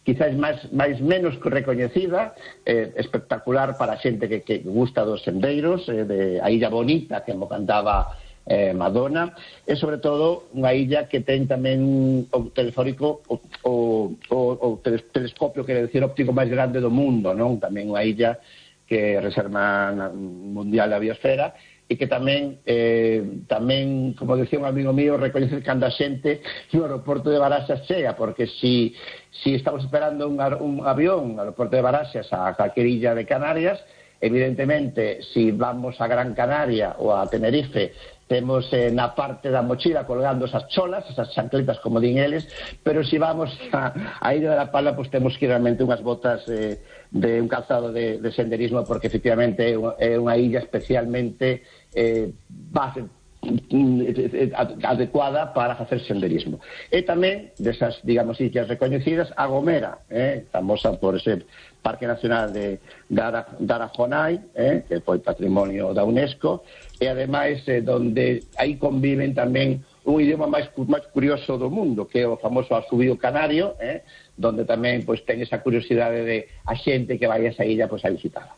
quizás menos recoñecida, espectacular para a xente que gusta dos sendeiros, a Illa Bonita, que mo cantaba Madonna, e sobre todo unha illa que ten tamén o telefónico o telescopio, quero dicir, óptico máis grande do mundo, non? Tamén unha illa que é reserva mundial da biosfera, e que tamén, como decía un amigo mío, recoñece cando a xente no aeroporto de Baraxas chega, porque si estamos esperando un avión no aeroporto de Baraxas a calquer illa de Canarias, evidentemente, si vamos a Gran Canaria ou a Tenerife, temos na parte da mochila colgando esas cholas, esas chancletas, como din eles, pero se vamos a Illa de la Palma, pues temos que ir realmente unhas botas de un calzado de senderismo, porque efectivamente é unha illa especialmente adecuada para facer senderismo. E tamén desas, digamos, illas recoñecidas, a Gomera, famosa por ese Parque Nacional de Arajonai, que foi patrimonio da UNESCO, e ademais donde aí conviven tamén un idioma máis curioso do mundo, que é o famoso asubío canario, donde tamén ten esa curiosidade de a xente que vai a esa illa a visitarla.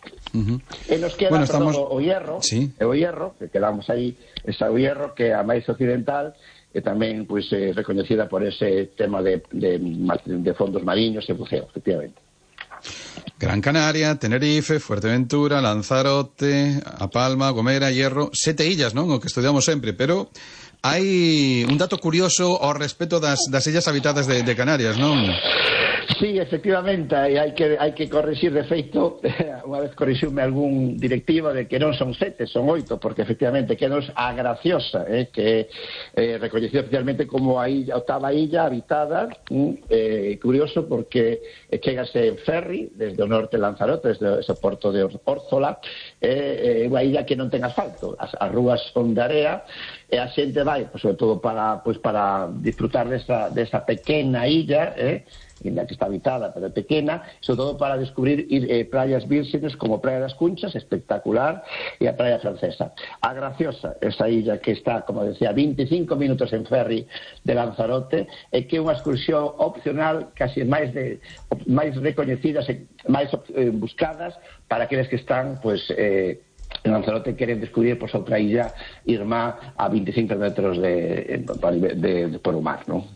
E nos queda o Hierro, que quedamos aí, esa o Hierro, que é a máis occidental, e tamén recoñecida por ese tema de fondos mariños e buceo, efectivamente. Gran Canaria, Tenerife, Fuerteventura, Lanzarote, A Palma, Gomera, Hierro, 7 illas, non? O que estudiamos sempre, pero hai un dato curioso ao respecto das illas habitadas de Canarias, non? Sí, efectivamente, hai que corrixir, de feito, unha vez corrixiume algún directivo de que non son 7, son 8, porque efectivamente quedanos a Graciosa, que é recoñecida oficialmente como a octava illa habitada, curioso porque chegase en ferry desde o norte de Lanzarote, desde ese porto de Órzola, unha illa que non ten asfalto, as rúas son de area, e a xente vai, sobre todo para disfrutar desa pequena illa, en la que está habitada, pero pequena, sobre todo para descubrir praias vírgenes como Praia das Cunchas, espectacular, e a Praia Francesa. A Graciosa, esa illa que está, como decía, 25 minutos en ferry de Lanzarote, e que é unha excursión opcional, casi máis recoñecidas e máis buscadas para aqueles que están, en Lanzarote, queren descubrir outra illa irmá a 25 metros por o mar, non?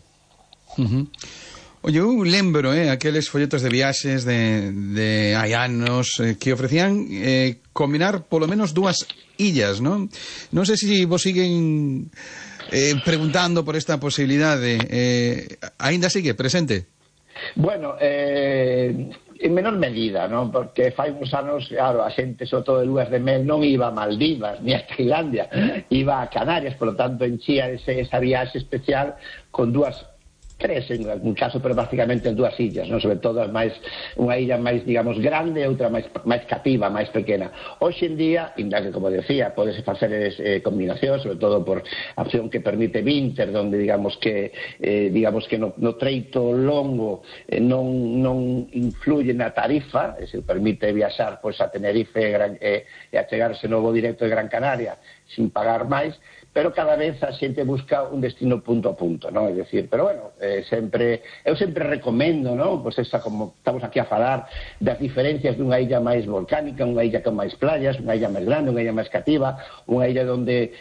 Oye, eu lembro aqueles folletos de viaxes de hai anos que ofrecían combinar polo menos 2 illas, non? Non sei se vos siguen preguntando por esta posibilidade. Ainda sigue presente? Bueno, en menor medida, non? Porque fai uns anos, claro, a xente, sobre todo de luas de mel, non iba a Maldivas ni a Tailandia, iba a Canarias, por lo tanto enchía esa viaxe especial con 3 en algún caso, pero básicamente en 2 illas, non? Sobre todo unha illa máis, digamos, grande e outra máis cativa, máis pequena. Hoxe en día, ainda que, como decía, podes facer combinacións, sobre todo por a opción que permite Vinter, donde digamos que no treito longo non influye na tarifa, se permite viaxar a Tenerife e achegarse no voo directo de Gran Canaria sin pagar máis, pero cada vez a xente busca un destino punto a punto, non? É dicir, pero bueno, eu sempre recomendo, non? Como estamos aquí a falar das diferencias dunha illa máis volcánica, unha illa con máis playas, unha illa máis grande, unha illa máis cativa, unha illa onde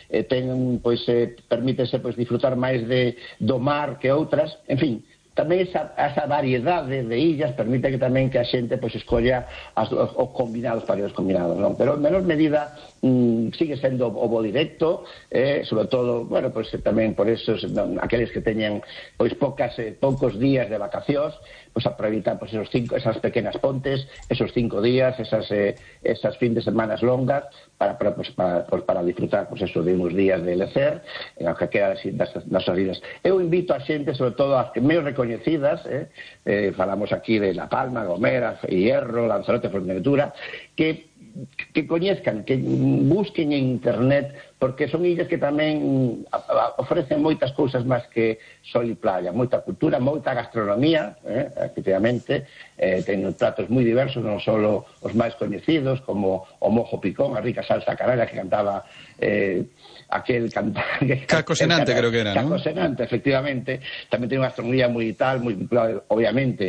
permítese disfrutar máis do mar que outras, en fin. Tamén esa variedade de illas permite que tamén que a xente escolla os combinados, para os combinados, non? Pero en menor medida sigue sendo o voo directo, sobre todo, bueno, tamén por esos, aqueles que teñen poucos días de vacacións, aproveitar esas pequenas pontes, esos 5 días, esas fin de semanas longas, para disfrutar de uns días de lecer, en que quedan nas súas vidas. Eu invito a xente, sobre todo as que menos recoñecidas, falamos aquí de La Palma, Gomera, Hierro, Lanzarote, Fuerteventura, que coñezcan, que busquen en internet, porque son illas que tamén ofrecen moitas cousas máis que sol e playa, moita cultura, moita gastronomía, efectivamente, ten pratos moi diversos, non só os máis coñecidos, como o mojo picón, a rica salsa canaria que cantaba aquel cantante... Caco Senante, creo que era, ¿no? Caco Senante, efectivamente. Tamén ten unha gastronomía moi vinculada, obviamente,